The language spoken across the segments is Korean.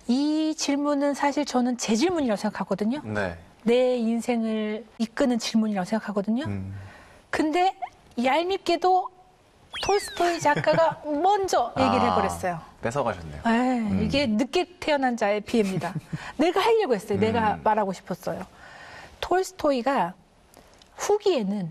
이 질문은 사실 저는 제 질문이라고 생각하거든요. 네. 내 인생을 이끄는 질문이라고 생각하거든요. 근데 얄밉게도 톨스토이 작가가 먼저 얘기를 해버렸어요. 뺏어가셨네요. 에이, 이게 늦게 태어난 자의 피해입니다. 내가 하려고 했어요. 내가 말하고 싶었어요. 톨스토이가 후기에는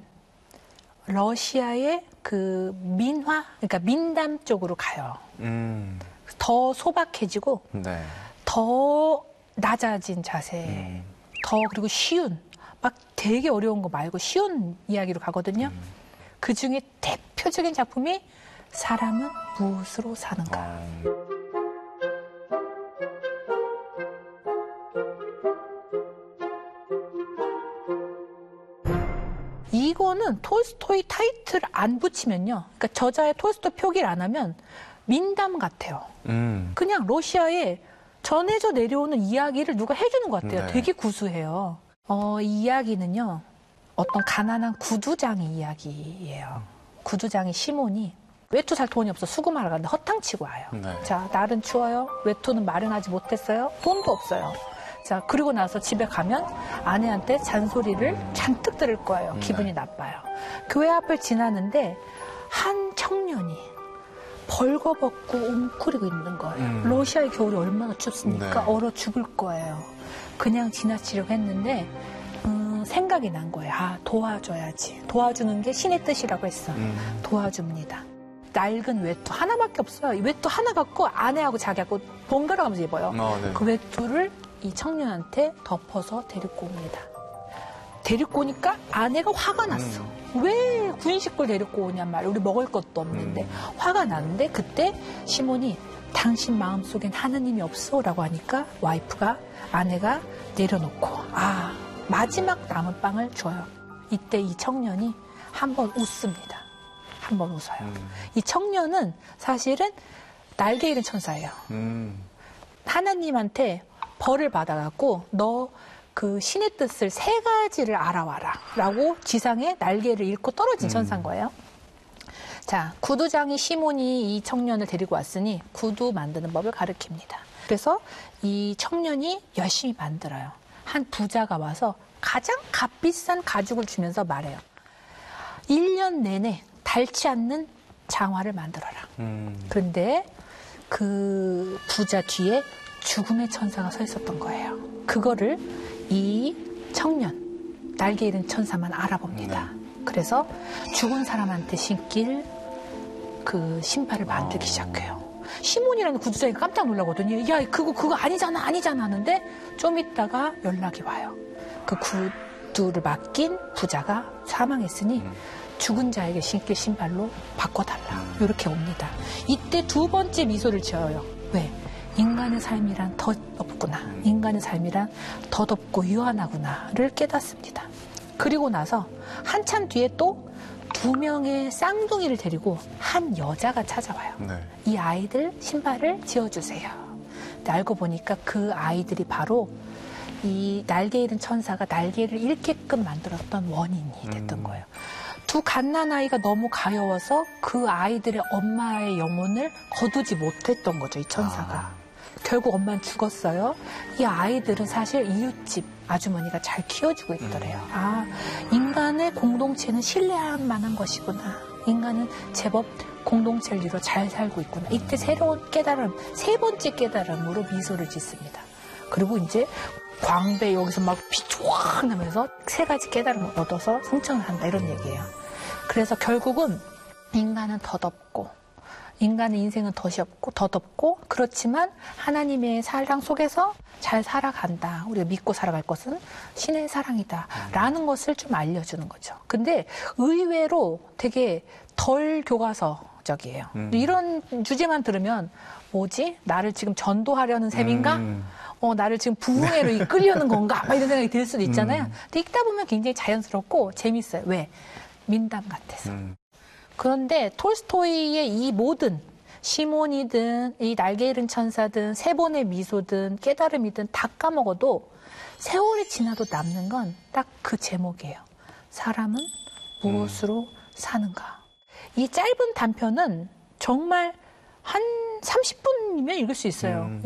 러시아의 그 민화, 그러니까 민담 쪽으로 가요. 더 소박해지고 네. 더 낮아진 자세, 더 그리고 쉬운, 막 되게 어려운 거 말고 쉬운 이야기로 가거든요. 그 중에 대표적인 작품이 사람은 무엇으로 사는가. 이거는 톨스토이 타이틀 안 붙이면요. 그러니까 저자의 톨스토이 표기를 안 하면 민담 같아요. 그냥 러시아에 전해져 내려오는 이야기를 누가 해주는 것 같아요. 네. 되게 구수해요. 이 이야기는요. 어떤 가난한 구두장의 이야기예요. 구두장의 시몬이 외투 살 돈이 없어 수금하러 가는데 허탕치고 와요. 네. 자, 날은 추워요. 외투는 마련하지 못했어요. 돈도 없어요. 자, 그리고 나서 집에 가면 아내한테 잔소리를 잔뜩 들을 거예요. 기분이 나빠요. 교회 앞을 지나는데 한 청년이 벌거벗고 웅크리고 있는 거예요. 러시아의 겨울이 얼마나 춥습니까? 네. 얼어 죽을 거예요. 그냥 지나치려고 했는데 생각이 난 거예요. 아, 도와줘야지. 도와주는 게 신의 뜻이라고 했어. 도와줍니다. 낡은 외투 하나밖에 없어요. 외투 하나 갖고 아내하고 자기하고 번갈아 가면서 입어요. 네. 그 외투를 이 청년한테 덮어서 데리고 옵니다. 데리고 오니까 아내가 화가 났어. 왜 군식구를 데리고 오냔 말이야. 우리 먹을 것도 없는데. 화가 났는데 그때 시몬이 당신 마음속엔 하느님이 없어 라고 하니까 와이프가 아내가 내려놓고 마지막 남은 빵을 줘요. 이때 이 청년이 한번 웃습니다. 한번 웃어요. 이 청년은 사실은 날개 잃은 천사예요. 하나님한테 벌을 받아갖고 너 그 신의 뜻을 3가지를 알아와라 라고 지상에 날개를 잃고 떨어진 천사인 거예요. 자, 구두장이 시몬이 이 청년을 데리고 왔으니 구두 만드는 법을 가르칩니다. 그래서 이 청년이 열심히 만들어요. 한 부자가 와서 가장 값비싼 가죽을 주면서 말해요. 1년 내내 닳지 않는 장화를 만들어라. 그런데 그 부자 뒤에 죽음의 천사가 서 있었던 거예요. 그거를 이 청년, 날개 잃은 천사만 알아봅니다. 그래서 죽은 사람한테 신길 그 신발을 만들기 시작해요. 시몬이라는 구두장이가 깜짝 놀라거든요. 야, 그거 아니잖아 하는데 좀 있다가 연락이 와요. 그 구두를 맡긴 부자가 사망했으니 죽은 자에게 신길 신발로 바꿔달라. 이렇게 옵니다. 이때 2번째 미소를 지어요. 왜? 인간의 삶이란 덧없구나. 인간의 삶이란 덧없고 유한하구나를 깨닫습니다. 그리고 나서 한참 뒤에 또 2명의 쌍둥이를 데리고 한 여자가 찾아와요. 네. 이 아이들 신발을 지어주세요. 근데 알고 보니까 그 아이들이 바로 이 날개 잃은 천사가 날개를 잃게끔 만들었던 원인이 됐던 거예요. 2 갓난아이가 너무 가여워서 그 아이들의 엄마의 영혼을 거두지 못했던 거죠, 이 천사가. 결국 엄마는 죽었어요. 이 아이들은 사실 이웃집 아주머니가 잘 키워주고 있더래요. 인간의 공동체는 신뢰할 만한 것이구나. 인간은 제법 공동체를 이루어 잘 살고 있구나. 이때 새로운 깨달음, 3번째 깨달음으로 미소를 짓습니다. 그리고 이제 광배 여기서 막 피 쫙 나면서 3가지 깨달음을 얻어서 성천을 한다 이런 얘기예요. 그래서 결국은 인간은 덧없고 인간의 인생은 덫이 없고 덧없고 그렇지만 하나님의 사랑 속에서 잘 살아간다. 우리가 믿고 살아갈 것은 신의 사랑이다. 라는 것을 좀 알려주는 거죠. 근데 의외로 되게 덜 교과서적이에요. 이런 주제만 들으면 뭐지? 나를 지금 전도하려는 셈인가? 나를 지금 부흥회로 이끌려는 건가? 막 이런 생각이 들 수도 있잖아요. 근데 읽다 보면 굉장히 자연스럽고 재밌어요. 왜? 민담 같아서. 그런데 톨스토이의 이 모든 시몬이든 이 날개 잃은 천사든 3번의 미소든 깨달음이든 다 까먹어도 세월이 지나도 남는 건 딱 그 제목이에요. 사람은 무엇으로 사는가. 이 짧은 단편은 정말 한 30분이면 읽을 수 있어요.